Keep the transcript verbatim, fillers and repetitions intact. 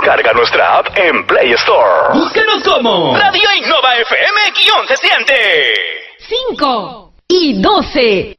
Descarga nuestra app en Play Store. Búscanos como Radio Innova F M-Se siente. cinco y doce.